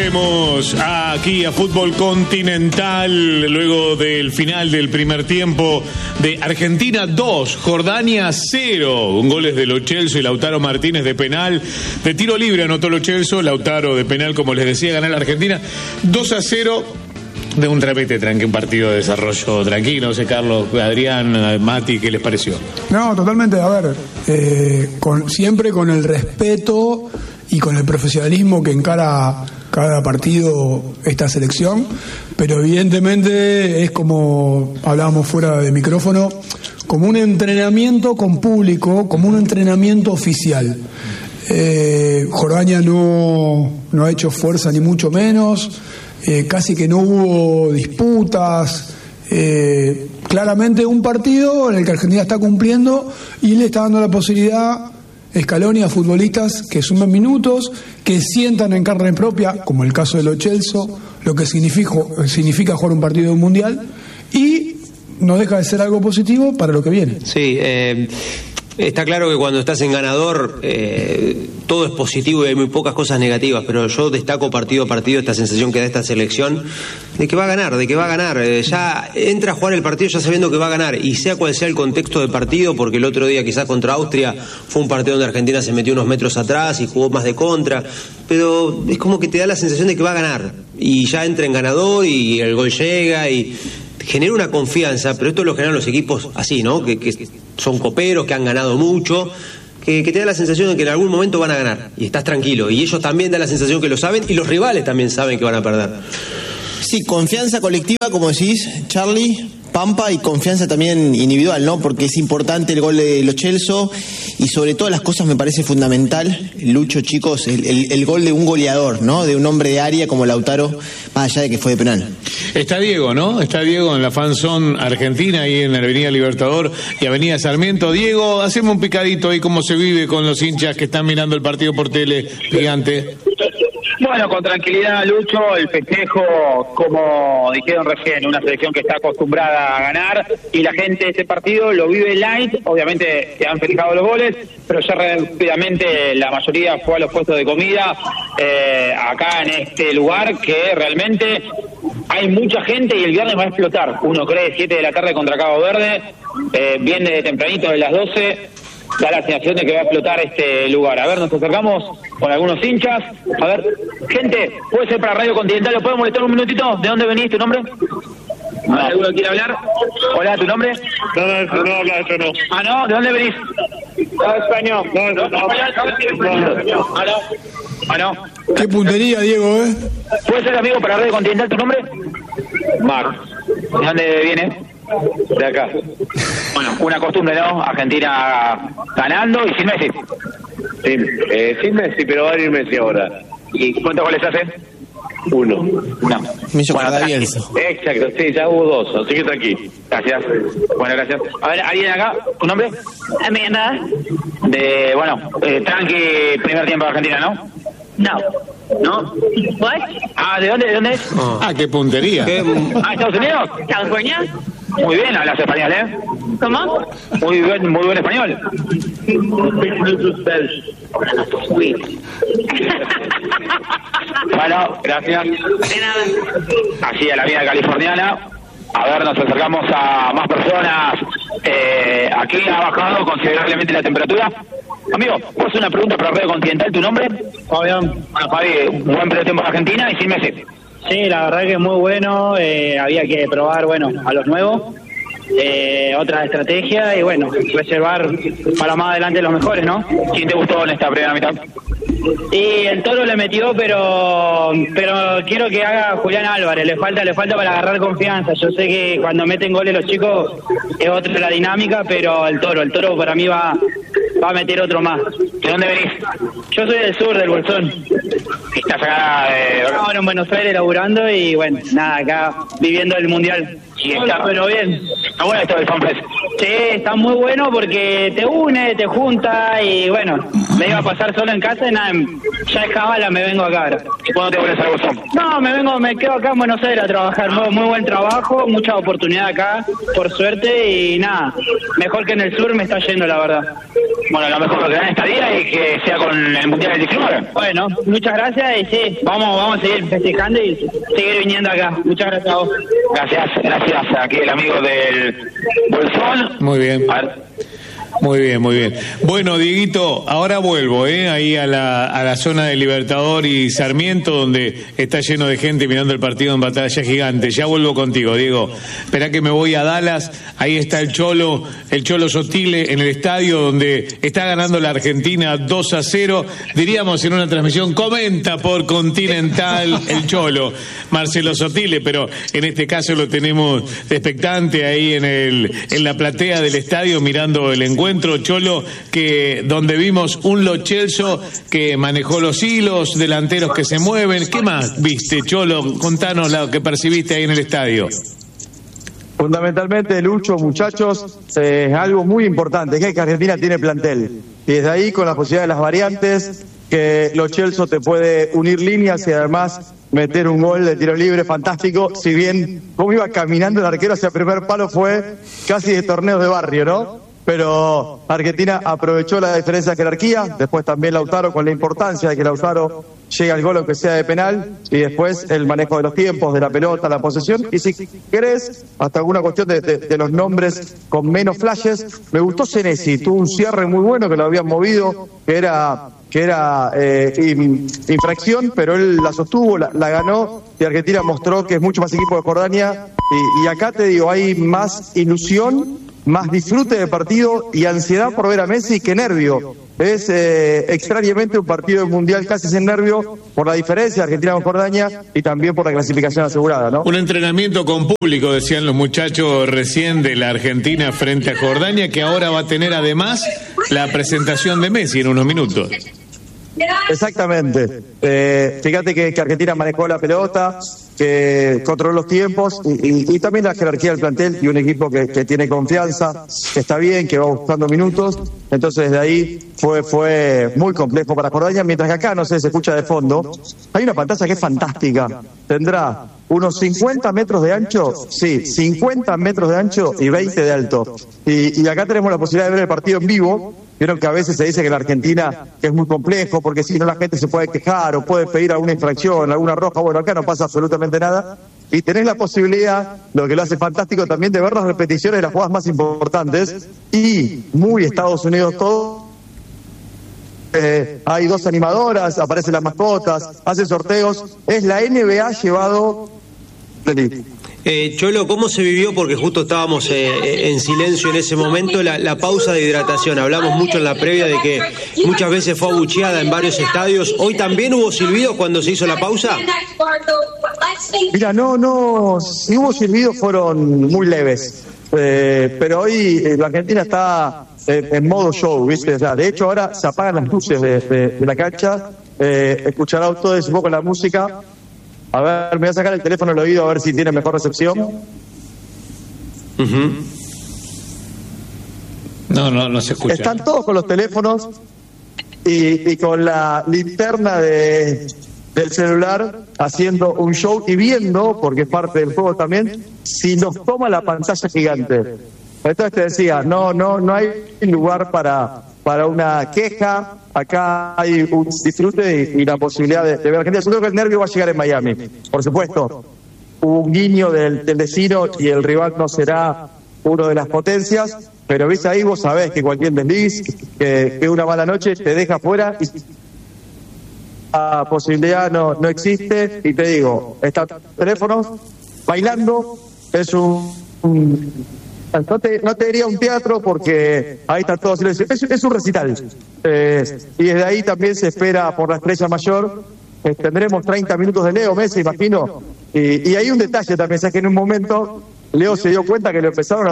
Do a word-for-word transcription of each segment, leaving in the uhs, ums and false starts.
Volvemos aquí a Fútbol Continental luego del final del primer tiempo de Argentina dos, Jordania cero. Un goles de Lo Celso y Lautaro Martínez de penal. De tiro libre anotó Lo Celso, Lautaro de penal, como les decía, ganar la Argentina dos a cero. De un repete tranqui, un partido de desarrollo tranquilo. No sé, Carlos, Adrián, Mati, ¿qué les pareció? No, totalmente. A ver, eh, con, siempre con el respeto y con el profesionalismo que encara cada partido esta selección, pero evidentemente es como hablábamos fuera de micrófono, como un entrenamiento con público, como un entrenamiento oficial. Eh, Jordania no, no ha hecho fuerza ni mucho menos. Eh, casi que no hubo disputas, eh, claramente un partido en el que Argentina está cumpliendo y le está dando la posibilidad Scaloni a futbolistas que sumen minutos, que sientan en carne propia, como el caso de Lo Celso, lo que significa, significa jugar un partido de un mundial, y no deja de ser algo positivo para lo que viene. Sí, eh... está claro que cuando estás en ganador eh, todo es positivo y hay muy pocas cosas negativas, pero yo destaco partido a partido esta sensación que da esta selección de que va a ganar, de que va a ganar. Eh, ya entra a jugar el partido ya sabiendo que va a ganar, y sea cual sea el contexto de partido, porque el otro día quizás contra Austria fue un partido donde Argentina se metió unos metros atrás y jugó más de contra, pero es como que te da la sensación de que va a ganar y ya entra en ganador y el gol llega y genera una confianza. Pero esto lo generan los equipos así, ¿no? Que, que son coperos, que han ganado mucho, que, que te da la sensación de que en algún momento van a ganar y estás tranquilo, y ellos también dan la sensación que lo saben y los rivales también saben que van a perder. Sí, confianza colectiva, como decís, Charlie, Pampa, y confianza también individual, ¿no? Porque es importante el gol de Lo Celso y sobre todas las cosas me parece fundamental, Lucho, chicos, el, el, el gol de un goleador, ¿no? De un hombre de área como Lautaro, más allá de que fue de penal. Está Diego, ¿no? Está Diego en la fanzone argentina, ahí en la Avenida Libertador y Avenida Sarmiento. Diego, hacemos un picadito ahí, cómo se vive con los hinchas que están mirando el partido por tele, gigante. Bueno, con tranquilidad, Lucho, el festejo, como dijeron recién, una selección que está acostumbrada a ganar, y la gente de este partido lo vive light. Obviamente se han festejado los goles, pero ya rápidamente la mayoría fue a los puestos de comida, eh, acá en este lugar, que realmente hay mucha gente y el viernes va a explotar. Uno cree siete de la tarde contra Cabo Verde, eh, viene de tempranito de las doce, da la sensación de que va a explotar este lugar. A ver, nos acercamos con algunos hinchas. A ver, gente, puede ser para Radio Continental, ¿lo puedo molestar un minutito? ¿De dónde venís? ¿Tu nombre? ¿Alguno quiere hablar? Hola, ¿tu nombre? No, no, no, no habla eso, no. Ah, ¿no? ¿De dónde venís? No, español. No, no, no. ¿Ah, no? ¿Ah, no? Qué puntería, Diego, ¿eh? ¿Puede ser amigo para Radio Continental tu nombre? Marc. ¿De dónde viene? De acá. Bueno, una costumbre, ¿no? Argentina ganando y sin Messi. Sí, eh, sin Messi, pero va a venir Messi ahora. ¿Y cuántos goles hace? Uno. No. Me hizo Bueno, acordar tranqui. Bielsa. Exacto, sí, ya hubo dos, así que tranqui. Gracias. Bueno, gracias. A ver, ¿alguien acá? ¿Tu nombre? Amanda. De, bueno, eh, tranqui, primer tiempo de Argentina, ¿no? No. ¿No? What? Ah, ¿de dónde? ¿De dónde es? Ah, qué puntería. ¿Qué? Ah, ¿Estados Unidos? California. Muy bien, hablas español, ¿eh? ¿Cómo? Muy buen, muy buen español. Bueno, gracias. De nada. Así a la vida californiana. A ver, nos acercamos a más personas. Eh, aquí ha bajado considerablemente la temperatura. Amigo, ¿puedo hacer una pregunta para Radio Continental? ¿Tu nombre? Fabián. Bueno, Fabi, buen primer tiempo en Argentina y sin Messi. Sí, la verdad que es muy bueno, eh, había que probar, bueno, a los nuevos, eh, otra estrategia y bueno, reservar para más adelante los mejores, ¿no? ¿Quién te gustó en esta primera mitad? Y el Toro le metió, pero pero quiero que haga Julián Álvarez, le falta le falta para agarrar confianza. Yo sé que cuando meten goles los chicos es otra la dinámica, pero el Toro, el Toro para mí va va a meter otro más. ¿De dónde venís? Yo soy del sur, del Bolsón. Estás acá de... Ahora en Buenos Aires laburando y bueno, nada, acá viviendo el Mundial. Y está, pero bien. Está bueno esto del FanFest. Sí, está muy bueno porque te une, te junta y bueno, me iba a pasar solo en casa y nada, ya es cábala, me vengo acá ahora. ¿Y cuándo te vuelves al Bosón? No, me vengo, me quedo acá en Buenos Aires a trabajar, muy, muy buen trabajo, mucha oportunidad acá, por suerte y nada, mejor que en el sur me está yendo la verdad. Bueno, lo mejor que dan esta día y que sea con el Mundial del diecinueve. Bueno, muchas gracias y sí, vamos, vamos a seguir festejando y seguir viniendo acá. Muchas gracias a vos. Gracias, gracias. Aquí el amigo del Bolsón. Muy bien. A ver. Muy bien, muy bien. Bueno, Dieguito, ahora vuelvo, ¿eh? Ahí a la, a la zona de Libertador y Sarmiento, donde está lleno de gente mirando el partido en Batalla Gigante. Ya vuelvo contigo, Diego. Esperá que me voy a Dallas. Ahí está el Cholo, el Cholo Sotile en el estadio donde está ganando la Argentina dos a cero. Diríamos en una transmisión, comenta por Continental el Cholo, Marcelo Sotile, pero en este caso lo tenemos expectante ahí en, el, en la platea del estadio mirando el encuentro. Cholo, que donde vimos un Lo Celso que manejó los hilos, delanteros que se mueven. ¿Qué más viste, Cholo? Contanos lo que percibiste ahí en el estadio. Fundamentalmente, Lucho, muchachos, eh, es algo muy importante, que es que Argentina tiene plantel. Y desde ahí, con la posibilidad de las variantes, que Lo Celso te puede unir líneas y además meter un gol de tiro libre fantástico, si bien como iba caminando el arquero hacia el primer palo fue casi de torneos de barrio, ¿no? Pero Argentina aprovechó la diferencia de jerarquía, después también Lautaro con la importancia de que Lautaro llegue al gol aunque sea de penal, y después el manejo de los tiempos, de la pelota, la posesión, y si querés, hasta alguna cuestión de, de, de los nombres con menos flashes. Me gustó Senesi, tuvo un cierre muy bueno que lo habían movido, que era que era eh, infracción, pero él la sostuvo, la, la ganó, y Argentina mostró que es mucho más equipo de Jordania, y, y acá te digo, hay más ilusión, más disfrute de partido y ansiedad por ver a Messi que nervio. Es eh, extrañamente un partido mundial casi sin nervio por la diferencia de Argentina con Jordania y también por la clasificación asegurada, ¿no? Un entrenamiento con público, decían los muchachos recién, de la Argentina frente a Jordania, que ahora va a tener además la presentación de Messi en unos minutos. Exactamente. Eh, fíjate que, que Argentina manejó la pelota, que controló los tiempos y, y, y también la jerarquía del plantel, y un equipo que, que tiene confianza, que está bien, que va buscando minutos. Entonces de ahí fue fue muy complejo para Jordania, mientras que acá, no sé, se escucha de fondo, hay una pantalla que es fantástica. Tendrá unos cincuenta metros de ancho, sí, cincuenta metros de ancho y veinte de alto. Y, y acá tenemos la posibilidad de ver el partido en vivo. Vieron que a veces se dice que la Argentina es muy complejo, porque si no la gente se puede quejar o puede pedir alguna infracción, alguna roja. Bueno, acá no pasa absolutamente nada. Y tenés la posibilidad, lo que lo hace fantástico también, de ver las repeticiones de las jugadas más importantes. Y muy Estados Unidos todo. Eh, hay dos animadoras, aparecen las mascotas, hacen sorteos. Es la N B A llevado... Eh, Cholo, ¿cómo se vivió? Porque justo estábamos eh, en silencio en ese momento, la, la pausa de hidratación. Hablamos mucho en la previa de que muchas veces fue abucheada en varios estadios. ¿Hoy también hubo silbidos cuando se hizo la pausa? Mira, no, no, si hubo silbidos fueron muy leves. Eh, pero hoy eh, la Argentina está eh, en modo show, ¿viste? O sea, de hecho, ahora se apagan las luces de, de, de la cancha, eh, escuchará ustedes un poco la música. A ver, me voy a sacar el teléfono del oído a ver si tiene mejor recepción. Uh-huh. No, no, no se escucha. Están todos con los teléfonos y, y con la linterna de, del celular haciendo un show y viendo, porque es parte del juego también, si nos toma la pantalla gigante. Entonces te decía, no, no, no hay lugar para, para una queja. Acá hay un disfrute y, y la posibilidad de, de ver a Argentina. Yo creo que el nervio va a llegar en Miami. Por supuesto, un guiño del, del vecino y el rival no será uno de las potencias, pero ves ahí, vos sabés que cualquier desliz, que, que una mala noche te deja fuera y la posibilidad no, no existe. Y te digo, están teléfonos bailando, es un... un No te, no te diría un teatro porque ahí está todo silencio. Es, es un recital. Eh, y desde ahí también se espera por la estrella mayor. Eh, tendremos treinta minutos de Leo Messi, imagino. Y, y hay un detalle también, es que en un momento Leo se dio cuenta que lo empezaron a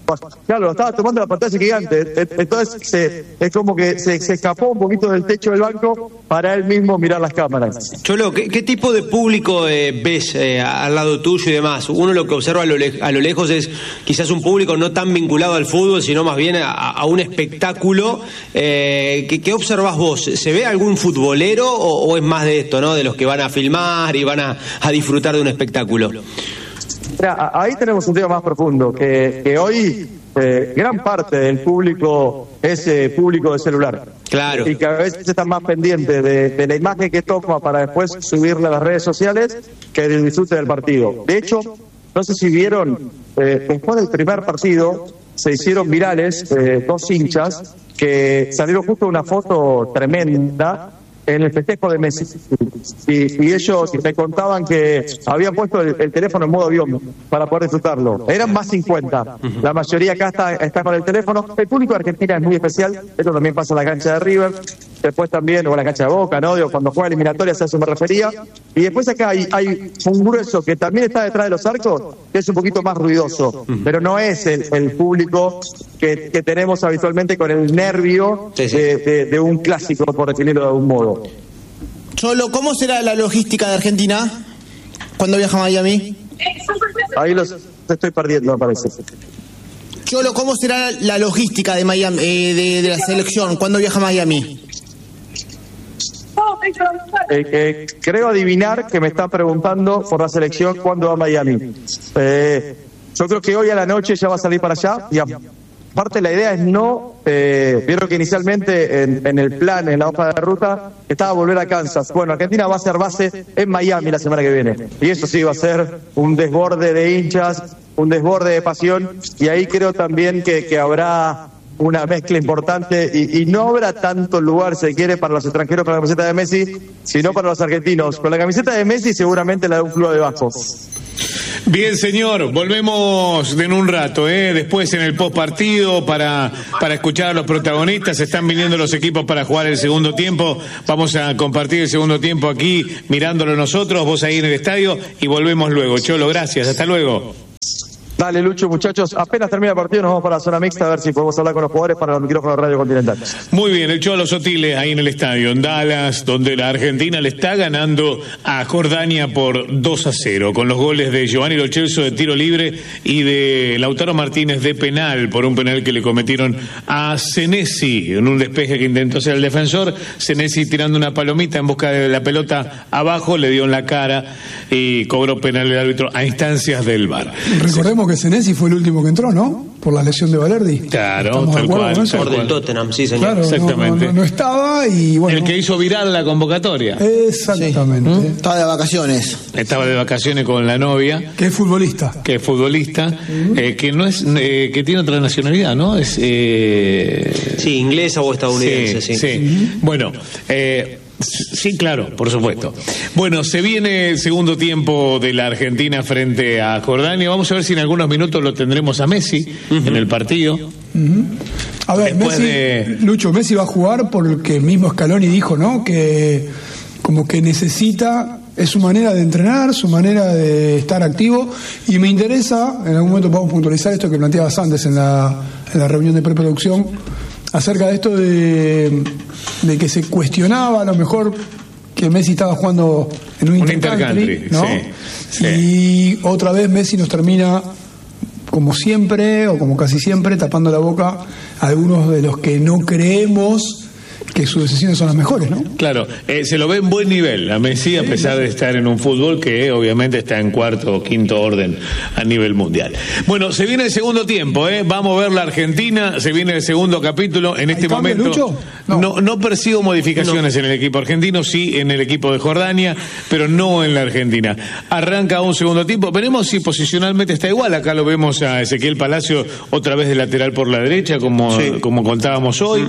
Claro, lo estaba tomando la pantalla gigante. Entonces se, es como que se, se escapó un poquito del techo del banco para él mismo mirar las cámaras. Cholo, ¿qué, qué tipo de público eh, ves eh, al lado tuyo y demás? Uno lo que observa a lo, le- a lo lejos es quizás un público no tan vinculado al fútbol, sino más bien a, a un espectáculo. Eh, ¿qué, ¿Qué observás vos? ¿Se ve algún futbolero o, o es más de esto, ¿no? De los que van a filmar y van a, a disfrutar de un espectáculo. Mira, ahí tenemos un tema más profundo, que, que hoy eh, gran parte del público es eh, público de celular. Claro. Y que a veces están más pendientes de, de la imagen que toma para después subirla a las redes sociales que del disfrute del partido. De hecho, no sé si vieron, eh, después del primer partido se hicieron virales eh, dos hinchas que salieron justo una foto tremenda en el festejo de Messi. Y, y ellos me contaban que habían puesto el, el teléfono en modo avión para poder disfrutarlo. Eran más cincuenta. La mayoría acá está, está con el teléfono. El público de Argentina es muy especial. Esto también pasa en la cancha de River. Después también, o en la cancha de Boca, ¿no? Digo, cuando juega eliminatorias, a eso me refería. Y después acá hay, hay un grueso que también está detrás de los arcos, que es un poquito más ruidoso. Pero no es el, el público que, que tenemos habitualmente con el nervio Sí, sí. De, de, de un clásico, por definirlo de algún modo. Cholo, ¿cómo será la logística de Argentina cuando viaja a Miami? Ahí los estoy perdiendo, me parece. Cholo, ¿cómo será la logística de Miami, eh, de, de la selección cuando viaja a Miami? Eh, eh, creo adivinar que me está preguntando por la selección cuándo va a Miami. Eh, yo creo que hoy a la noche ya va a salir para allá. Y aparte la idea es no... Eh, vieron que inicialmente en, en el plan, en la hoja de ruta, estaba volver a Kansas. Bueno, Argentina va a ser base en Miami la semana que viene. Y eso sí va a ser un desborde de hinchas, un desborde de pasión. Y ahí creo también que, que habrá una mezcla importante y, y no habrá tanto lugar, si quiere, para los extranjeros con la camiseta de Messi, sino para los argentinos. Con la camiseta de Messi seguramente la de un club de Vasco. Bien, señor, volvemos en un rato, ¿eh? Después en el post partido para, para escuchar a los protagonistas. Están viniendo los equipos para jugar el segundo tiempo. Vamos a compartir el segundo tiempo aquí, mirándolo nosotros, vos ahí en el estadio, y volvemos luego. Cholo, gracias, hasta luego. Dale, Lucho, muchachos. Apenas termina el partido, nos vamos para la zona mixta a ver si podemos hablar con los jugadores para los micrófonos de Radio Continental. Muy bien, el Cholo Sotile ahí en el estadio, en Dallas, donde la Argentina le está ganando a Jordania por dos a cero, con los goles de Giovanni Lo Celso de tiro libre y de Lautaro Martínez de penal, por un penal que le cometieron a Senesi, en un despeje que intentó hacer el defensor. Senesi tirando una palomita en busca de la pelota abajo, le dio en la cara y cobró penal el árbitro a instancias del V A R. Recordemos que Senesi fue el último que entró, ¿no? Por la lesión de Valerdi. Claro, ¿Estamos de tal acuerdo cual, con eso? tal Por del Tottenham, sí, señor. Claro, no, Exactamente. No, no, no estaba y bueno. El que hizo viral la convocatoria. Exactamente. ¿Mm? Estaba de vacaciones. Estaba de vacaciones con la novia, Que es futbolista. que es futbolista, eh, que no es, eh, que tiene otra nacionalidad, ¿no? Es eh, Sí, inglesa o estadounidense, sí. sí. Bueno, eh, sí, claro, por supuesto. Bueno, se viene el segundo tiempo de la Argentina frente a Jordania. Vamos a ver si en algunos minutos lo tendremos a Messi en el partido. A ver, Después Messi, de- Lucho, Messi va a jugar porque mismo Scaloni dijo, ¿no? Que como que necesita, es su manera de entrenar, su manera de estar activo, y me interesa, en algún momento podemos puntualizar esto que planteabas antes en la, en la reunión de preproducción, acerca de esto de, de que se cuestionaba a lo mejor que Messi estaba jugando en un, Un intercountry, intercountry, ¿no? sí, sí. Y otra vez Messi nos termina, como siempre, o como casi siempre, tapando la boca a algunos de los que no creemos que sus decisiones son las mejores, ¿no? Claro, eh, se lo ve en buen nivel a Messi, a pesar de estar en un fútbol que eh, obviamente está en cuarto o quinto orden a nivel mundial. Bueno, se viene el segundo tiempo, ¿eh? Vamos a ver la Argentina, se viene el segundo capítulo. En este cambio, momento Lucho? no. No. no percibo modificaciones en el equipo argentino, sí en el equipo de Jordania, pero no en la Argentina. Arranca un segundo tiempo, veremos si posicionalmente está igual. Acá lo vemos a Ezequiel Palacio otra vez de lateral por la derecha, como, Sí. como contábamos hoy.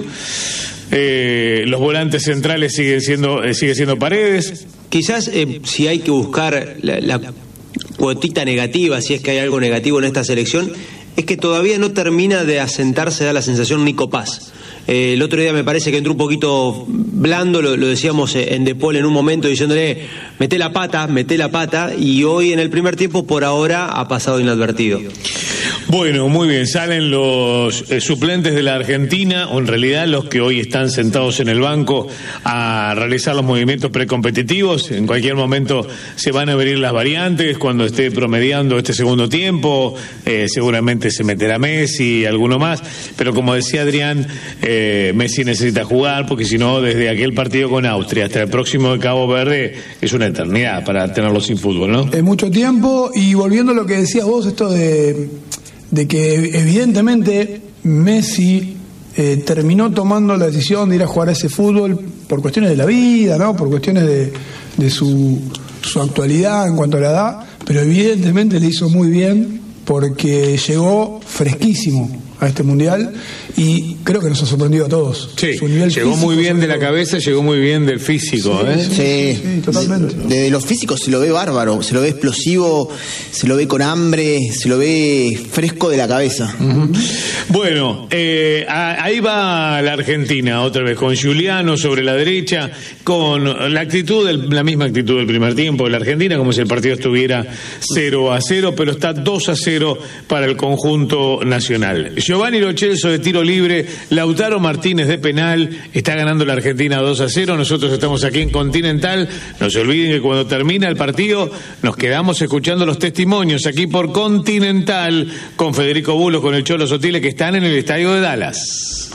Eh, los volantes centrales siguen siendo eh, sigue siendo Paredes. Quizás eh, si hay que buscar la, la cuotita negativa, si es que hay algo negativo en esta selección, es que todavía no termina de asentarse, da la sensación, Nico Paz. Eh, el otro día me parece que entró un poquito blando, lo, lo decíamos en De Paul en un momento, diciéndole, meté la pata, meté la pata, y hoy en el primer tiempo, por ahora, ha pasado inadvertido. Bueno, muy bien, salen los eh, suplentes de la Argentina, o en realidad los que hoy están sentados en el banco a realizar los movimientos precompetitivos. En cualquier momento se van a abrir las variantes cuando esté promediando este segundo tiempo, eh, seguramente se meterá Messi, alguno más, pero como decía Adrián, eh, Messi necesita jugar, porque si no, desde aquel partido con Austria hasta el próximo de Cabo Verde, es una eternidad para tenerlo sin fútbol, ¿no? Es mucho tiempo, y volviendo a lo que decías vos, esto de... de que evidentemente Messi eh, terminó tomando la decisión de ir a jugar a ese fútbol por cuestiones de la vida, ¿no? Por cuestiones de, de su, su actualidad en cuanto a la edad, pero evidentemente le hizo muy bien porque llegó fresquísimo a este mundial y creo que nos ha sorprendido a todos. Sí, su nivel llegó físico, muy bien de todo. la cabeza, llegó muy bien del físico, Sí, ¿eh? sí, Sí, sí, totalmente. De, de los físicos se lo ve bárbaro, se lo ve explosivo, se lo ve con hambre, se lo ve fresco de la cabeza. Uh-huh. Bueno, eh, a, ahí va la Argentina otra vez, con Giuliano sobre la derecha, con la actitud, del, la misma actitud del primer tiempo de la Argentina, como si el partido estuviera cero a cero, pero está dos a cero para el conjunto nacional. Giovanni Lo Celso de tiro libre, Lautaro Martínez de penal, está ganando la Argentina dos a cero. Nosotros estamos aquí en Continental. No se olviden que cuando termina el partido nos quedamos escuchando los testimonios aquí por Continental con Federico Bulos, con el Cholo Sotile, que están en el estadio de Dallas.